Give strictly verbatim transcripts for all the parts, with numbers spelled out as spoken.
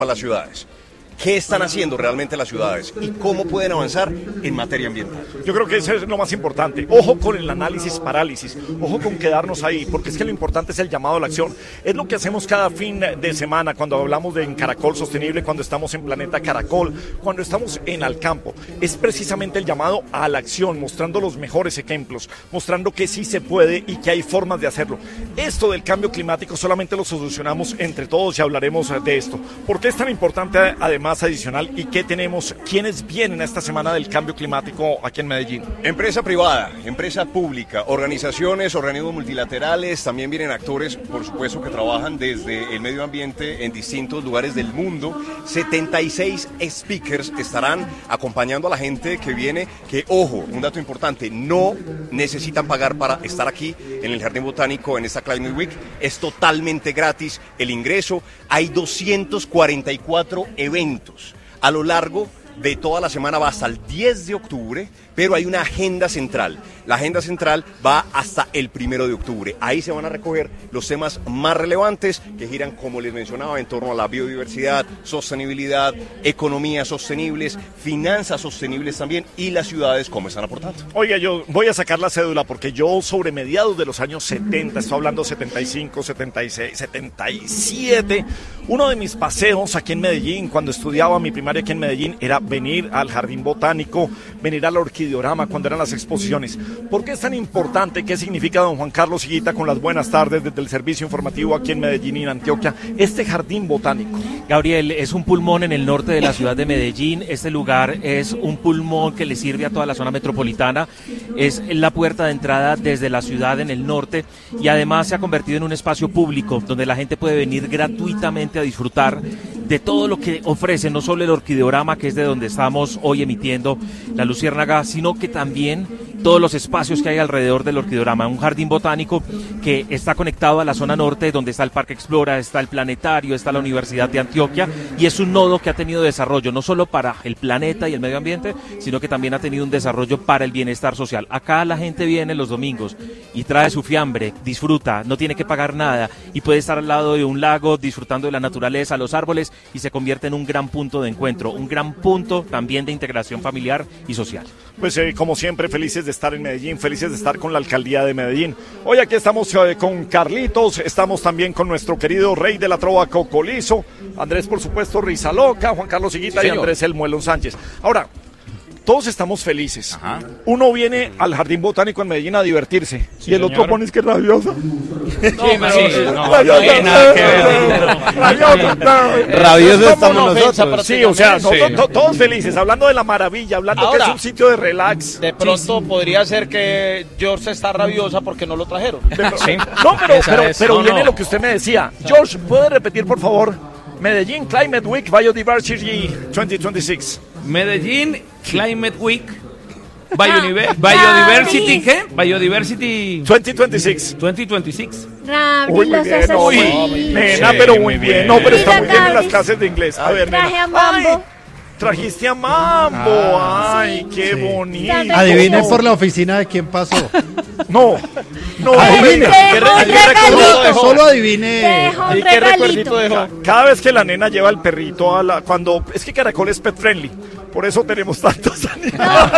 las ciudades. ¿Qué están haciendo realmente las ciudades y cómo pueden avanzar en materia ambiental? Yo creo que eso es lo más importante. Ojo con el análisis parálisis, ojo con quedarnos ahí, porque es que lo importante es el llamado a la acción. Es lo que hacemos cada fin de semana cuando hablamos de en Caracol Sostenible, cuando estamos en Planeta Caracol, cuando estamos en Al Campo. Es precisamente el llamado a la acción, mostrando los mejores ejemplos, mostrando que sí se puede y que hay formas de hacerlo. Esto del cambio climático solamente lo solucionamos entre todos y hablaremos de esto. ¿Por qué es tan importante además adicional y qué tenemos, quiénes vienen a esta semana del cambio climático aquí en Medellín? Empresa privada, empresa pública, organizaciones, organismos multilaterales, también vienen actores, por supuesto, que trabajan desde el medio ambiente en distintos lugares del mundo. setenta y seis speakers estarán acompañando a la gente que viene, que, ojo, un dato importante, no necesitan pagar para estar aquí en el Jardín Botánico en esta Climate Week, es totalmente gratis el ingreso. Hay doscientos cuarenta y cuatro eventos a lo largo de toda la semana, va hasta el diez de octubre, pero hay una agenda central. La agenda central va hasta el primero de octubre. Ahí se van a recoger los temas más relevantes que giran, como les mencionaba, en torno a la biodiversidad, sostenibilidad, economías sostenibles, finanzas sostenibles también, y las ciudades cómo están aportando. Oiga, yo voy a sacar la cédula porque yo sobre mediados de los años setenta, estoy hablando setenta y cinco, setenta y seis, setenta y siete, uno de mis paseos aquí en Medellín, cuando estudiaba mi primaria aquí en Medellín, era venir al Jardín Botánico, venir al Orquideorama cuando eran las exposiciones. ¿Por qué es tan importante? ¿Qué significa don Juan Carlos Higuita con las buenas tardes desde el servicio informativo aquí en Medellín y en Antioquia? Este Jardín Botánico. Gabriel, es un pulmón en el norte de la ciudad de Medellín. Este lugar es un pulmón que le sirve a toda la zona metropolitana. Es la puerta de entrada desde la ciudad en el norte y además se ha convertido en un espacio público donde la gente puede venir gratuitamente a disfrutar de todo lo que ofrece, no solo el Orquideorama, que es de donde estamos hoy emitiendo la Luciérnaga, sino que también todos los espacios que hay alrededor del Orquideorama. Un jardín botánico que está conectado a la zona norte, donde está el Parque Explora, está el Planetario, está la Universidad de Antioquia, y es un nodo que ha tenido desarrollo no solo para el planeta y el medio ambiente, sino que también ha tenido un desarrollo para el bienestar social. Acá la gente viene los domingos y trae su fiambre, disfruta, no tiene que pagar nada y puede estar al lado de un lago disfrutando de la naturaleza, los árboles, y se convierte en un gran punto de encuentro, un gran punto también de integración familiar y social. Pues eh, como siempre, felices de estar en Medellín, felices de estar con la alcaldía de Medellín. Hoy aquí estamos eh, con Carlitos, estamos también con nuestro querido rey de la trova Cocolizo, Andrés, por supuesto, Rizaloca, Juan Carlos Higuita, sí, y Andrés El Muelón Sánchez. Ahora, todos estamos felices. Ajá. Uno viene al Jardín Botánico en Medellín a divertirse, sí, y el señor. Otro pone es que rabiosa. No, sí, pero sí, no, rabiosa, no hay nada que ver. Rabiosa, no. Rabiosa estamos nosotros. Sí, o sea, no, sí. to, to, todos felices, hablando de la maravilla, hablando Ahora, que es un sitio de relax. De pronto sí, podría ser que George está rabiosa porque no lo trajeron. Sí. No, pero, pero, pero no, viene no. lo que usted me decía. George, ¿puede repetir, por favor? Medellín Climate Week Biodiversity veinte veintiséis. Medellín Climate Week Biodiver- Biodiversity, ¿qué? Biodiversity veinte veintiséis. veinte veintiséis. Uy, muy bien, no, uy, nena, sí, pero muy bien. bien. No, pero está muy bien en las Gaby. clases de inglés. A ver, Traje nena. a Mambo. Ay, trajiste a Mambo. Ay, sí. qué Sí. bonito. Adivinen por la oficina de quién pasó. No, no, Adivine. Te dejó un regalito. Solo Te adivine. dejó un ¿Y qué recuerdito regalito. dejó? Cada vez que la nena lleva el perrito a la, cuando, es que Caracol es pet friendly, por eso tenemos tantos animales.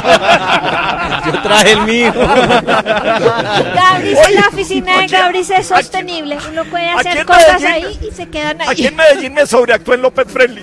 Yo traje el mío. Gabris, Oye, en la oficina de aquí- Gabris es aquí- sostenible. Uno puede aquí hacer en cosas Medellín- ahí y se quedan ahí. Aquí en Medellín me sobreactué en lo pet friendly.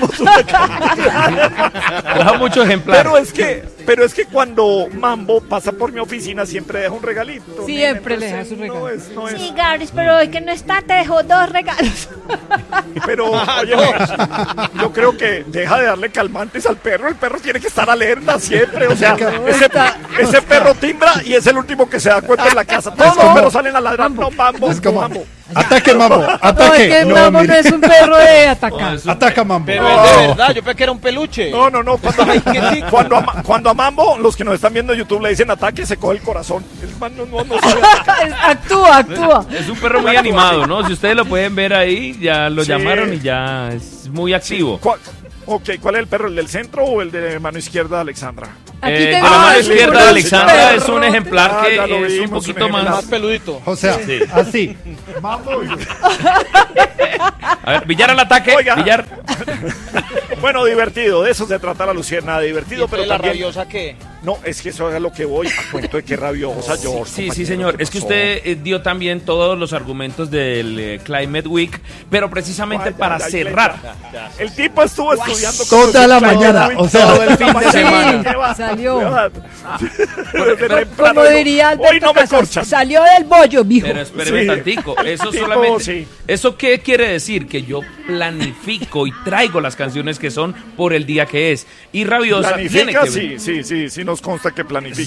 Trajo mucho ejemplar. Pero es que, pero es que cuando Mambo pasa por mi oficina siempre deja un regalito. Siempre nena, le deja entonces su regalo. No es, no es. Sí, Gabris, pero hoy que no está, te dejó dos regalos. Pero, oye, yo creo que deja de darle calmantes al perro. El perro tiene que estar alerta siempre. O sea, ese, ese perro timbra y es el último que se da cuenta en la casa. Todos los perros salen a ladrar. No, Mambo, Es como, Mambo. ataque, Mambo, No, es ataque. que Mambo no mire. es un perro de atacar. Ataca, Mambo. Pero es de verdad, yo pensé que era un peluche. No, no, no. Cuando, cuando, a, cuando a Mambo, los que nos están viendo en YouTube le dicen ataque, se coge el corazón. El man no, no, no sabe atacar. Actúa, actúa. Es un perro muy animado, ¿no? Si ustedes lo pueden ver ahí, ya lo Sí. llamaron y ya es muy activo. ¿Cuál, ok, ¿cuál es el perro? ¿El del centro o el de mano izquierda, Alexandra? Aquí Eh, de tengo la mano el izquierda puro de Alexandra perro. es un ejemplar Ah, que ya lo es un vimos, poquito un más... Más peludito. O sea, Sí. así. Mambo. A ver, Villar al ataque. Oiga. Villar. Bueno, divertido, de eso se trata la Luciérnaga, divertido, pero la también... rabiosa qué? No, es que eso es a lo que voy, a cuento de que rabiosa, George. Sí, sí, compañero, señor. ¿qué Es que pasó? usted eh, dio también todos los argumentos del eh, Climate Week, pero precisamente Ay, para ay, ay, cerrar. ya, ya. El tipo estuvo estudiando... Toda la mañana, o sea, todo el fin de Sí, semana. salió. Desde temprano, Como no. diría Hoy Alberto no me Casas, corchan. salió del bollo, mijo. Pero espéreme Sí. tantico, eso Tipo, solamente, sí. ¿eso qué quiere decir? Que yo planifico y traigo las canciones que son por el día que es. Y Rabiosa tiene Planifica, que sí, sí, sí, sí nos consta que planifica.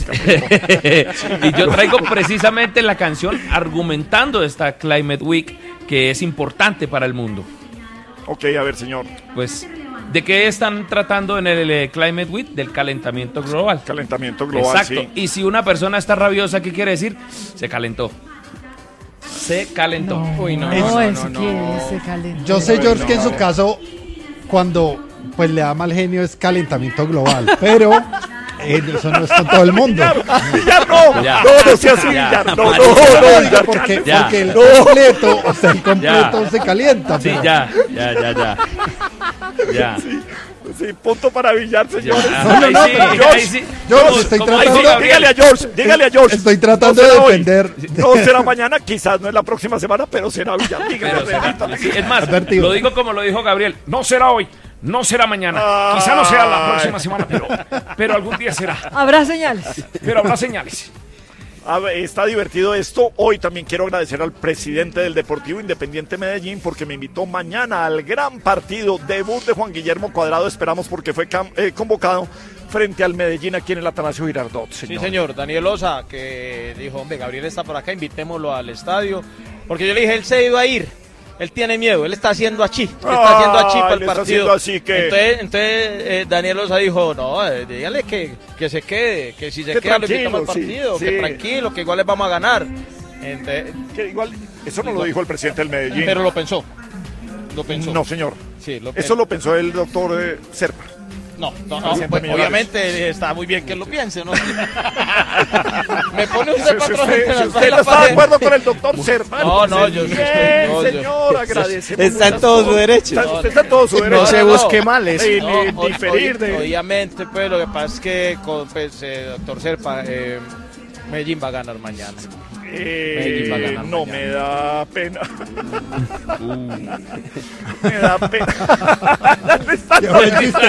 Y yo traigo precisamente la canción argumentando esta Climate Week que es importante para el mundo. Ok, a ver, señor. Pues, ¿de qué están tratando en el eh, Climate Week? Del calentamiento global. Calentamiento global, Exacto. sí. Y si una persona está rabiosa, ¿qué quiere decir? Se calentó. Se calentó. No, Uy, no, no, no, eso no, que no. se calentó. yo sé, George, no. que en su caso, cuando pues le da mal genio es calentamiento global, pero eh, eso no es con todo el mundo. Villar, no, Ya. no, no sea así, Ya. Villar, no, no, Marica, no, No, Villar, porque, Ya. porque el completo, o sea, el completo Ya. se calienta. Sí, pero- ya, ya, ya, ya. Ya. Sí, punto para Villar, señores. Ya. No, no, Ahí no, sí, pero- ahí sí. George, ¿Cómo- estoy cómo- tratando- ahí sí, Gabriel. Dígale a George, dígale a George. Estoy tratando No de será hoy. defender. No será mañana, quizás no es la próxima semana, pero será Villar. Dígale, Pero será- repítale. sí, es más, Advertido. lo digo como lo dijo Gabriel. No será hoy, no será mañana, Ah. quizá no sea la próxima semana, pero, pero algún día será. Habrá señales. Pero habrá señales. A ver, está divertido esto. Hoy también quiero agradecer al presidente del Deportivo Independiente Medellín porque me invitó mañana al gran partido debut de Juan Guillermo Cuadrado. Esperamos porque fue cam- eh, convocado frente al Medellín aquí en el Atanasio Girardot. Sí, Señor. señor, Daniel Osa, que dijo, hombre, Gabriel está por acá, invitémoslo al estadio. Porque yo le dije, él se iba a ir. Él tiene miedo, él está haciendo achí, él está haciendo achí Ah, para él el está partido. haciendo así que- Entonces, entonces eh, Daniel Osa dijo, no, eh, dígale que, que se quede, que si se Que queda lo invitamos al tranquilo, sí, partido, que sí. tranquilo, que igual les vamos a ganar. Entonces, Que igual, eso no lo dijo el presidente del Medellín. pero lo pensó, lo pensó. No, señor. Sí, lo Eso lo pensó el doctor eh, Serpa. No, no, no, Presidente pues, Millonarios. obviamente está muy bien que lo piense, ¿no? Me pone Si usted usted, patrón si entre las usted patas no está de pared. acuerdo con el doctor Serpa. No, no, entonces, yo- yo bien, estoy- no, yo- señor, agradecemos. Está en muchas todo su cosas. derecho. Está- usted está en todo su No derecho. se busque males. Ni, No, ni o- diferir ob- de... Obviamente, pues lo que pasa es que con, pues, eh, doctor Serpa, eh, Medellín va a ganar mañana. Medellín va a Eh, ganar no, mañana. me da pena. Me da pena. Está todo el chiste.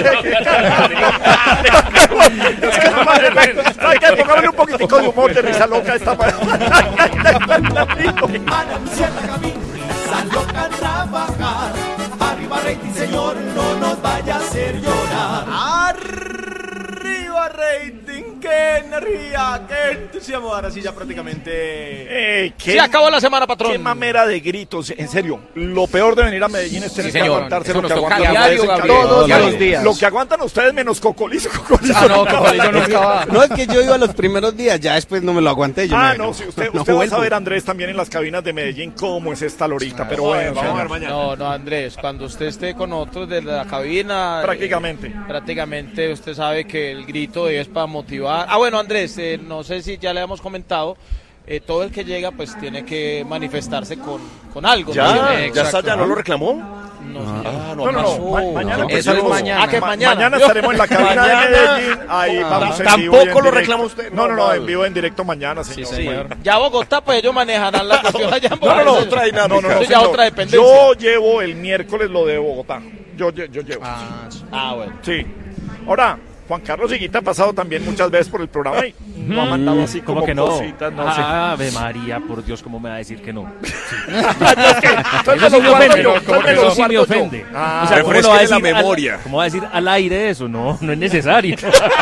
Es que no madre mía. ¿Sabe qué? Póngale un poquitico de humor de risa loca a esta madre. Anunciar la camisa loca a trabajar. Arriba rating, señor, no nos vaya a hacer llorar. Arriba rating, qué energía, qué entusiasmo. Ahora sí ya prácticamente... Eh, qué- Se acabó la semana, patrón. Qué mamera de gritos, en serio. Lo peor de venir a Medellín es tener Sí, que señor. aguantarse Eso lo que nos toca aguantan diario, ustedes en Gabriel, Cali. todos Diario. los días. Lo que aguantan ustedes menos Cocolizo. Cocolizo Ah, no, nunca va. Cocolizo nunca va. No, es que yo iba los primeros días, ya después no me lo aguanté. Yo Ah, me- no, si usted, no usted va a vuelvo. saber, Andrés, también en las cabinas de Medellín cómo es esta lorita, pero bueno, Vamos a ver señor. mañana. No, no, Andrés, cuando usted esté con otros de la cabina... Prácticamente. eh, prácticamente usted sabe que el grito es para motivar. Ah, bueno, Andrés, eh, no sé si ya le hemos comentado, eh, todo el que llega pues tiene que manifestarse con, con algo. Ya, ¿no? ya Exacto. está, ya no lo reclamó. No, Ah, No, no, no, pasó. ma- mañana Eso empezamos. es mañana. Ah, que Ma- mañana. estaremos en la cabina Mañana. de Medellín. Ahí Ah. vamos en Tampoco vivo y en lo directo. reclama usted. No, no, no, No, en vivo en directo mañana, señor. Sí, ya Bogotá, pues ellos manejarán la cuestión allá en No, no, no, Bogotá. otra dinámica. no, no, no, Eso ya señor. otra dependencia. Yo llevo el miércoles lo de Bogotá. Yo, yo, yo llevo. Ah, ah, bueno. Sí. Ahora, Juan Carlos Higuita ha pasado también muchas veces por el programa y no ha mandado así como ¿Cómo que no? cositas, no sé. Ave María, por Dios, ¿cómo me va a decir que no? Entonces Eso sí me me lo guardo ofende, yo, ¿no? entonces Como me que lo eso sí me guardo yo. ofende. Ah, O sea, ¿cómo lo va a refresquele decir la al- memoria. ¿Cómo va a decir al aire eso? No, no es necesario.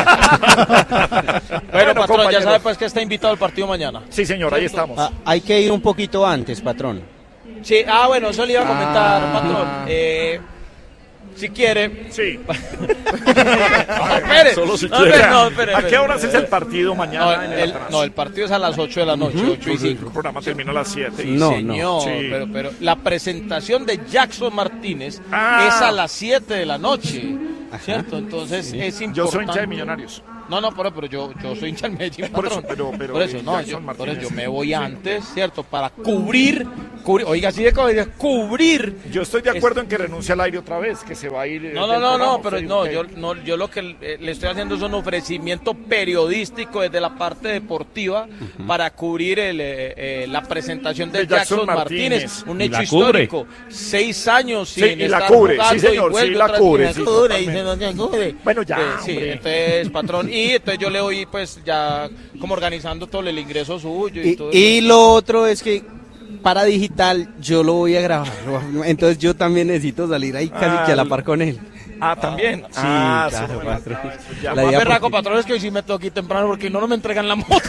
Bueno, patrón, compañero. ya sabe pues que está invitado al partido mañana. Sí, señor, ahí estamos. Ah, hay que ir un poquito antes, patrón. Sí, ah, bueno, eso le iba a comentar, patrón. Eh, si quiere. Sí. No, espere. Solo si No, quiere. espere, no, espere, ¿A espere. qué horas es el partido No, mañana en el el, Atanasio? no, el partido es a las ocho de la noche, ocho y El cinco. programa termina a las siete. No, Señor, Sí. pero, pero la presentación de Jackson Martínez Ah. es a las siete de la noche, ¿cierto? Entonces es importante. Yo soy hincha de Millonarios. No, no, pero, pero yo, yo soy hincha del Medellín, Por eso, patrón. pero- pero, por eso, eh, no, Jackson yo, por Martínez, eso yo sí. me voy Sí. antes, ¿cierto? Para cubrir, cubrir, oiga, así de como dice, cubrir. Yo estoy de acuerdo en que renuncie al aire otra vez, que se va a ir. eh, No, no, del no, programa, no, pero sí, no, ok. yo, no, yo lo que eh, le estoy haciendo es un ofrecimiento periodístico desde la parte deportiva para cubrir el, eh, eh, la presentación de, De Jackson Jackson Martínez, Martínez. un Y hecho la cubre. histórico, seis años Sí, sin y la estar cubre, sí, jugando y señor, sí, vuelve la otra cubre, vez, sí, me cubre, y totalmente. se nos me cubre. Bueno, ya, Eh, sí, hombre. entonces, patrón, y entonces yo le voy pues ya como organizando todo el ingreso suyo y, Y, todo y eso. lo otro es que para digital yo lo voy a grabar. Entonces yo también necesito salir ahí casi Ah, que a la par con él. Ah, también. Sí, ah, claro, eso, bueno, patrón. eso ya. La Más idea berraco, porque- patrón, es que hoy sí me tengo aquí temprano porque no, no me entregan la moto.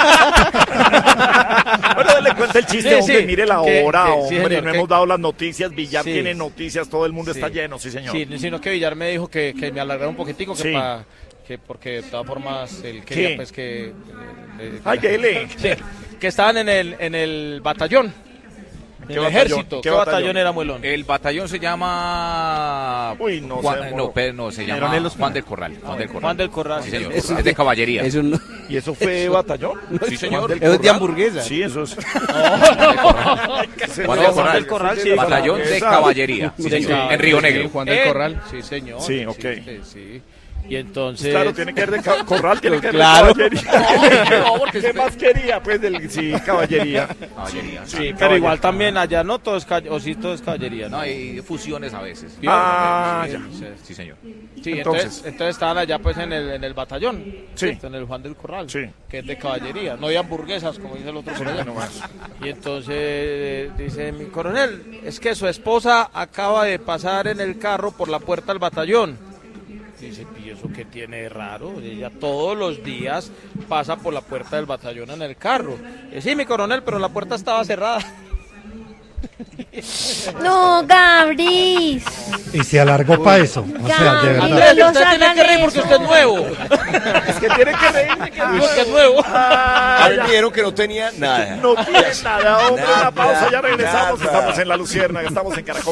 Bueno, dale cuenta el chiste, Sí, hombre, sí, mire la que- hora, que- sí, hombre, señor, no que- hemos dado las noticias, Villar Sí. tiene noticias, todo el mundo Sí. está lleno, sí señor. Sí, sino que Villar me dijo que, que me alargara un poquitico, que Sí. pa- que porque de todas formas él quería ¿Qué? pues que... eh, eh, Ay, dele. Sí, que estaban en el, en el batallón, en el batallón? ejército. ¿Qué ¿Qué, batallón? batallón era, Muelón? El batallón se llama. Uy, no Juan, se demoró. no, pero no, se llama Coronel Ospina. Juan del Corral. Juan del Corral. Juan del Corral. Sí, señor. Eso Es de caballería. Eso no. ¿Y eso fue batallón? Sí, señor. Juan del Eso es de Corral. hamburguesa. Sí, eso es. Juan del Corral. del Corral, sí. Batallón de Esa. caballería. Sí, De señor. caballería. En Río Negro. Juan del Corral. Sí, señor. Sí, ok. Sí, sí. Y entonces... Claro, tiene que ver de ca- corral, tiene que ver Claro. de caballería. No, porque ¿Qué más quería? Pues del, sí, caballería. Caballería. Sí, pero igual también allá no todo es caballería, o sí todo es caballería, ¿no? No, hay fusiones a veces. Ah, Sí, ya. sí, sí, señor. Sí, entonces, Entonces. entonces estaban allá pues en el, en el batallón, Sí. ¿cierto? En el Juan del Corral, Sí. que es de caballería, no hay hamburguesas como dice el otro por allá. Y entonces eh, dice mi coronel, es que su esposa acaba de pasar en el carro por la puerta del batallón. Dice, ¿y eso qué tiene de raro? Ella todos los días pasa por la puerta del batallón en el carro. Y, sí, mi coronel, pero la puerta estaba cerrada. No, Gabris. Y se alargó para eso. O sea, de verdad. Andrés, los usted tiene hagan que reír porque eso. usted es nuevo. Es que tiene que reírse que Porque es nuevo. A mí me dijeron que no tenía nada. no tiene nada, hombre. Una Nada, pausa, ya regresamos. nada. Estamos en La Luciérnaga, estamos en Caracol.